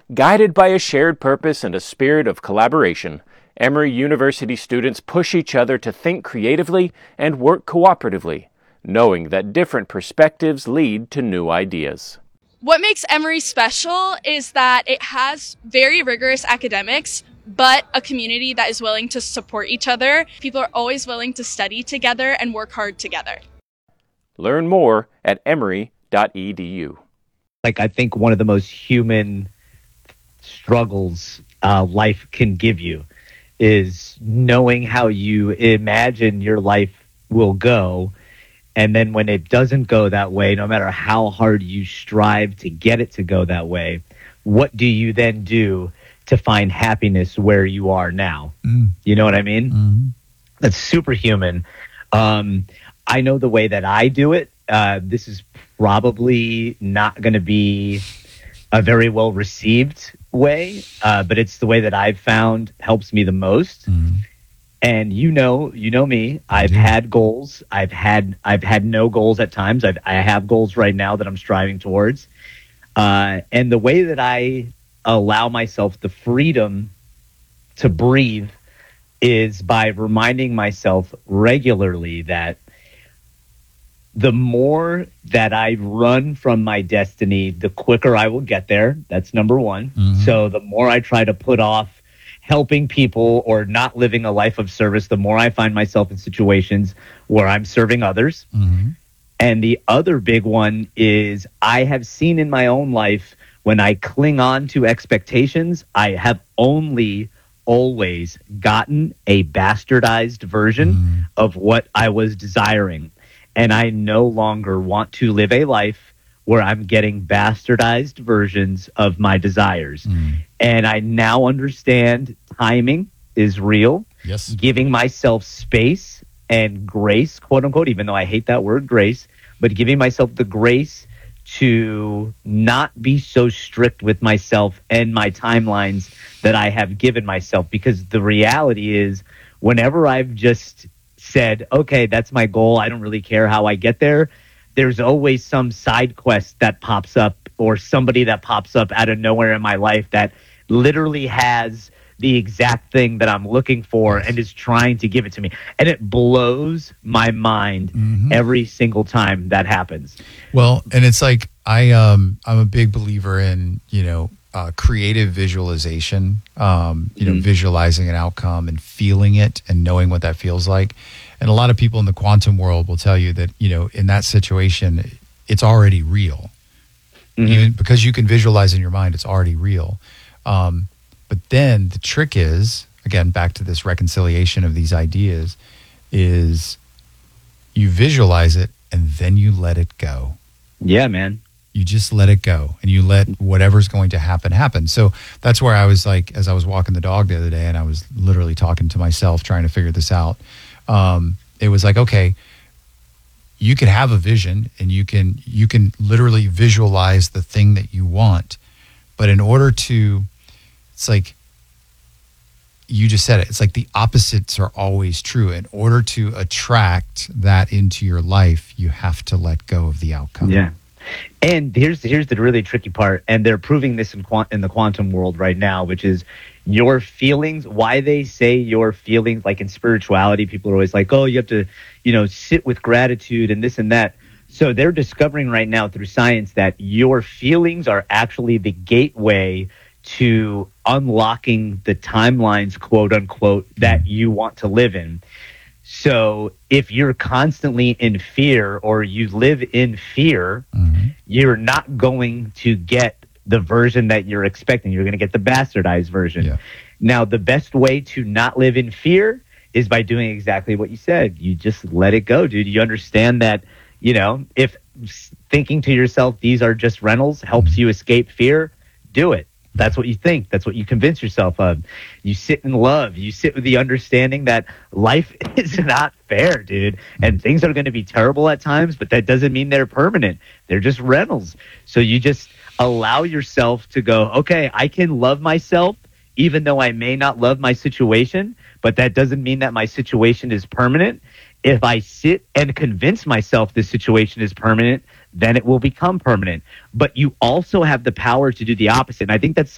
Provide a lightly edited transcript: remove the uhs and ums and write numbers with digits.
Guided by a shared purpose and a spirit of collaboration, Emory University students push each other to think creatively and work cooperatively, knowing that different perspectives lead to new ideas. What makes Emory special is that it has very rigorous academics, but a community that is willing to support each other. People are always willing to study together and work hard together. Learn more at emory.edu. I think one of the most human struggles life can give you is knowing how you imagine your life will go. And then when it doesn't go that way, no matter how hard you strive to get it to go that way, what do you then do to find happiness where you are now? You know what I mean? Mm-hmm. That's superhuman. I know the way that I do it. This is probably not going to be a very well received way, but it's the way that I've found helps me the most. Mm-hmm. And you know me. I've had goals. I've had no goals at times. I have goals right now that I'm striving towards. And the way that I allow myself the freedom to breathe is by reminding myself regularly that the more that I run from my destiny, the quicker I will get there. That's number one. Mm-hmm. So the more I try to put off helping people or not living a life of service, the more I find myself in situations where I'm serving others. Mm-hmm. And the other big one is I have seen in my own life when I cling on to expectations, I have only always gotten a bastardized version of what I was desiring. And I no longer want to live a life where I'm getting bastardized versions of my desires. And I now understand timing is real. Yes. Giving myself space and grace, quote unquote, even though I hate that word grace, but giving myself the grace to not be so strict with myself and my timelines that I have given myself. Because the reality is, whenever I've just said, okay, that's my goal, I don't really care how I get there, there's always some side quest that pops up or somebody that pops up out of nowhere in my life that literally has the exact thing that I'm looking for and is trying to give it to me. And it blows my mind every single time that happens. Well, and it's like I'm a big believer in, creative visualization, visualizing an outcome and feeling it and knowing what that feels like. And a lot of people in the quantum world will tell you that, in that situation, it's already real. Even because you can visualize in your mind, it's already real. But then the trick is, again, back to this reconciliation of these ideas, is you visualize it and then you let it go. Yeah, man. You just let it go and you let whatever's going to happen. So that's where I was like, as I was walking the dog the other day and I was literally talking to myself, trying to figure this out. It was like, okay, you can have a vision and you can literally visualize the thing that you want. But in order to, it's like, you just said it, it's like the opposites are always true. In order to attract that into your life, you have to let go of the outcome. Yeah. And here's the really tricky part, and they're proving this in the quantum world right now, which is your feelings. Why they say your feelings, like in spirituality, people are always like, oh, you have to, sit with gratitude and this and that. So they're discovering right now through science that your feelings are actually the gateway to unlocking the timelines, quote unquote, that you want to live in. So if you're constantly in fear or you live in fear, you're not going to get the version that you're expecting. You're going to get the bastardized version. Yeah. Now, the best way to not live in fear is by doing exactly what you said. You just let it go, dude. You understand that, if thinking to yourself, these are just rentals, helps you escape fear, do it. That's what you think. That's what you convince yourself of. You sit in love. You sit with the understanding that life is not fair, dude. And things are going to be terrible at times, but that doesn't mean they're permanent. They're just rentals. So you just allow yourself to go, okay, I can love myself even though I may not love my situation, but that doesn't mean that my situation is permanent. If I sit and convince myself this situation is permanent, then it will become permanent. But you also have the power to do the opposite. And I think that's